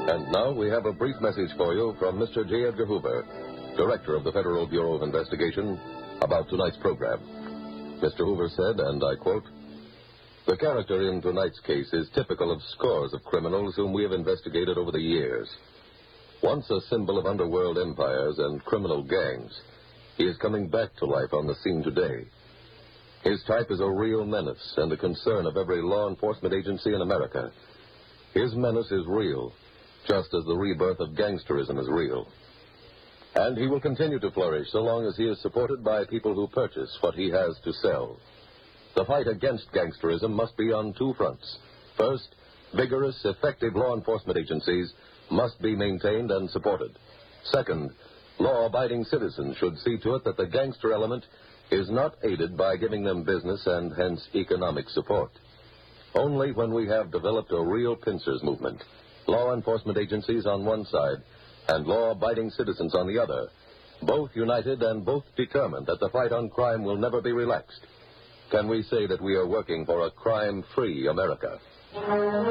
And now we have a brief message for you from Mr. J. Edgar Hoover, Director of the Federal Bureau of Investigation, about tonight's program. Mr. Hoover said, and I quote, "The character in tonight's case is typical of scores of criminals whom we have investigated over the years. Once a symbol of underworld empires and criminal gangs, he is coming back to life on the scene today. His type is a real menace and a concern of every law enforcement agency in America. His menace is real, just as the rebirth of gangsterism is real. And he will continue to flourish so long as he is supported by people who purchase what he has to sell. The fight against gangsterism must be on two fronts. First, vigorous, effective law enforcement agencies must be maintained and supported. Second, law-abiding citizens should see to it that the gangster element is not aided by giving them business and hence economic support. Only when we have developed a real pincers movement, law enforcement agencies on one side and law-abiding citizens on the other, both united and both determined that the fight on crime will never be relaxed, can we say that we are working for a crime-free America."